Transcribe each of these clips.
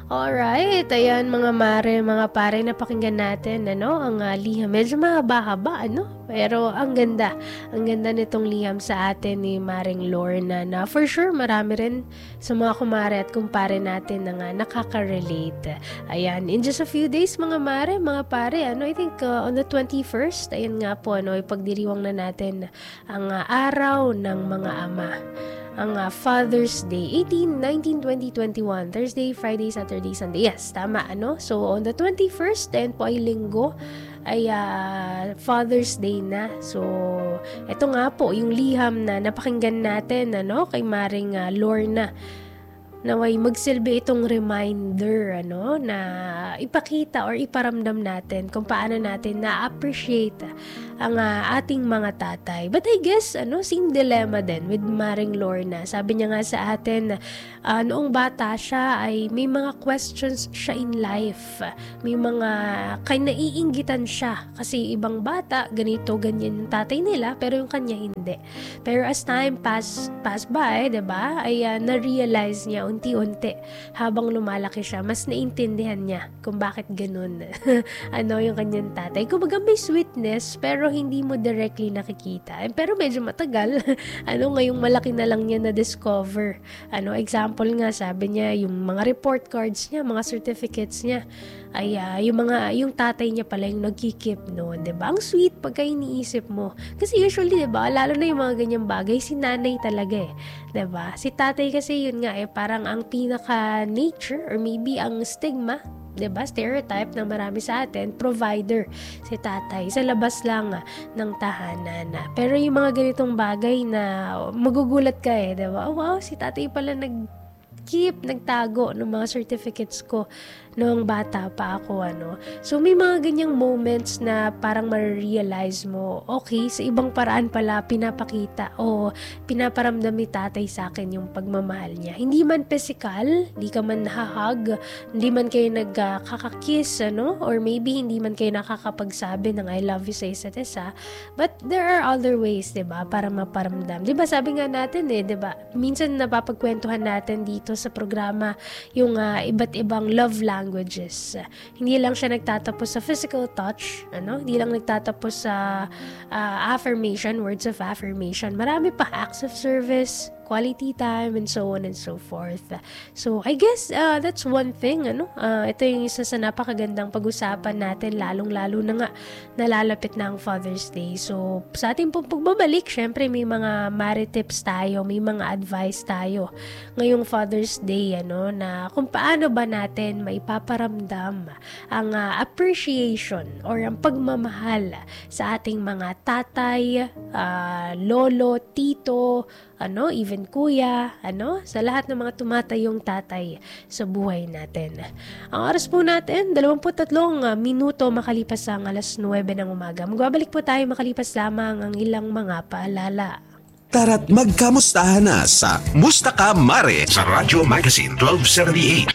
Alright, ayan mga mare, mga pare, napakinggan natin, ang liham. Medyo mahaba-haba, pero ang ganda nitong liham sa atin ni Maring Lorna na for sure marami rin sa mga kumare at kumpare natin na nakaka-relate. Ayan, in just a few days mga mare, mga pare, I think on the 21st, ayan nga po, ipagdiriwang na natin ang araw ng mga ama. Ang Father's Day, 18, 19, 20, 21, Thursday, Friday, Saturday, Sunday. Yes, tama, So, on the 21st, then po ay linggo, ay Father's Day na. So, eto nga po, yung liham na napakinggan natin, kay Maring Lorna. Naway magsilbi itong reminder na ipakita or iparamdam natin kung paano natin na-appreciate ang ating mga tatay. But I guess same dilemma din with Maring Lorna. Sabi niya nga sa atin noong bata siya ay may mga questions siya in life. May mga naiinggitan siya kasi ibang bata ganito ganyan yung tatay nila pero yung kanya hindi. Pero as time pass by, 'di ba? Ay na-realize niya unti-unti habang lumalaki siya, mas naintindihan niya kung bakit ganun yung kanyang tatay. Kumbaga may sweetness pero hindi mo directly nakikita. Pero medyo matagal. Ngayong malaki na lang niya na-discover. Example nga, sabi niya, yung mga report cards niya, mga certificates niya, ay yung tatay niya pala yung nagkikip noon, 'di ba? Ang sweet pagka iniisip mo. Kasi usually, 'di ba, lalo na yung mga ganyang bagay, si nanay talaga 'di ba? Si tatay kasi yun nga parang ang pinaka nature or maybe ang stigma, 'di ba? Stereotype ng marami sa atin, provider si tatay sa labas lang ng tahanan. Pero yung mga ganitong bagay na magugulat ka 'di ba? Oh, wow, si tatay pala nagtago ng mga certificates ko noong bata pa ako, So, may mga ganyang moments na parang ma-realize mo, okay, sa ibang paraan pala pinapakita o pinaparamdam ni tatay sa akin yung pagmamahal niya. Hindi man physical, hindi ka man nahahag, hindi man kayo nagkakakiss, or maybe hindi man kayo nakakapagsabi ng I love you sa isa't isa, but there are other ways, 'di ba, para maparamdam. 'Di ba, sabi nga natin 'di ba, minsan napapagkwentuhan natin dito sa programa yung iba't ibang love languages. Hindi lang siya nagtatapos sa physical touch, hindi lang nagtatapos sa affirmation, words of affirmation. Marami pa, acts of service, quality time, and so on and so forth. So, I guess that's one thing, ito yung isa sa napakagandang pag-usapan natin, lalong-lalo na nga nalalapit na ang Father's Day. So, sa ating pong pagbabalik, syempre may mga tips tayo, may mga advice tayo ngayong Father's Day, na kung paano ba natin maipaparamdam ang appreciation or ang pagmamahal sa ating mga tatay, lolo, tito, even kuya, sa lahat ng mga tumatayong tatay sa buhay natin. Ang oras po natin, 23 minuto makalipas ang alas 9 ng umaga. Magbabalik po tayo makalipas lamang ang ilang mga paalala. Tara't magkamustahan na sa Musta Ka Mare sa Radyo Magazine 1278.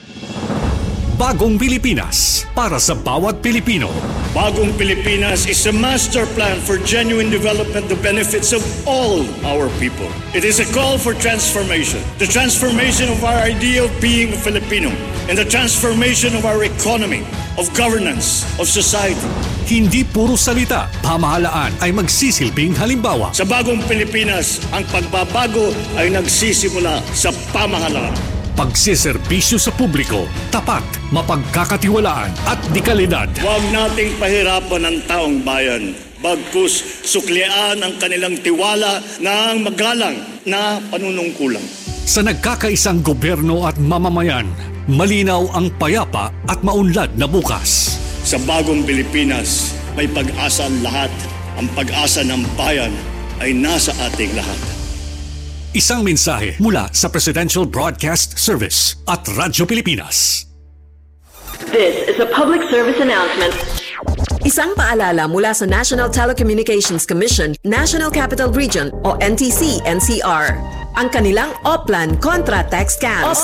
Bagong Pilipinas para sa bawat Pilipino. Bagong Pilipinas is a master plan for genuine development that benefits of all our people. It is a call for transformation. The transformation of our idea of being a Filipino and the transformation of our economy, of governance, of society. Hindi puro salita, pamahalaan ay magsisilbing halimbawa. Sa Bagong Pilipinas, ang pagbabago ay nagsisimula sa pamahalaan. Pagsiservisyo sa publiko, tapat, mapagkakatiwalaan at dekalidad. Huwag nating pahirapan ang taong bayan. Bagkus suklian ang kanilang tiwala ng magalang na panunungkulan. Sa nagkakaisang gobyerno at mamamayan, malinaw ang payapa at maunlad na bukas. Sa Bagong Pilipinas, may pag-asa ang lahat. Ang pag-asa ng bayan ay nasa ating lahat. Isang mensahe mula sa Presidential Broadcast Service at Radyo Pilipinas. This is a public service announcement. Isang paalala mula sa National Telecommunications Commission, National Capital Region o NTC-NCR. Ang kanilang Oplan Contra Text Scams.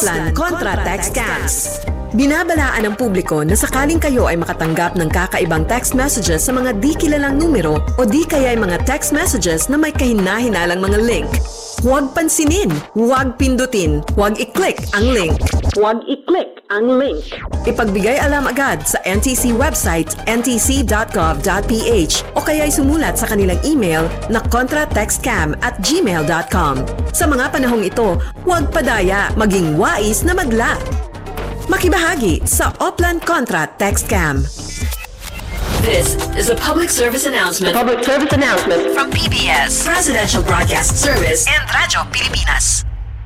Binabalaan ng publiko na sakaling kayo ay makatanggap ng kakaibang text messages sa mga di kilalang numero o di kaya ay mga text messages na may kahina-hinalang mga link. Huwag pansinin, huwag pindutin, huwag i-click ang link. Huwag i-click ang link. Ipagbigay alam agad sa NTC website ntc.gov.ph o kaya'y sumulat sa kanilang email na contratextcam@gmail.com. Sa mga panahong ito, huwag padaya, maging wais na magla. Makibahagi sa Oplan Contra TextCam. This is a public service announcement. Public service announcement From PBS, Presidential Broadcast Service and Radyo Pilipinas.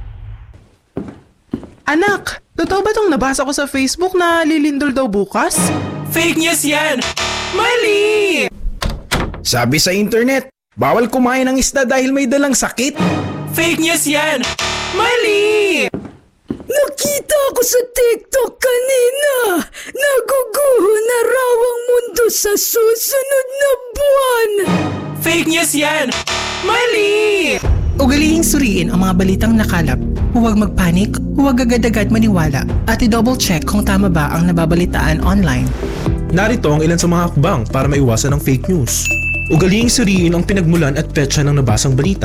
Anak, totoo ba tong nabasa ko sa Facebook na lilindol daw bukas? Fake news yan! Mali! Sabi sa internet, bawal kumain ng isda dahil may dalang sakit. Fake news yan! Mali! Nakita ko sa TikTok kanina. Naguguho na raw ang mundo sa susunod na buwan. Fake news yan! Mali! Ugalihing suriin ang mga balitang nakalap. Huwag magpanik, huwag agad-agad maniwala, at i-double check kung tama ba ang nababalitaan online. Narito ang ilan sa mga hakbang para maiwasan ang fake news. Ugalihing suriin ang pinagmulan at petsa ng nabasang balita.